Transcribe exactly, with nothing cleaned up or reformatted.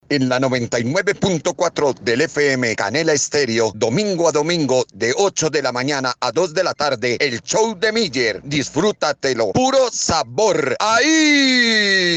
En la noventa y nueve punto cuatro del F M Canela Estéreo, domingo a domingo de ocho de la mañana a dos de la tarde, el show de Miller. Disfrútatelo, puro sabor. ¡Ahí!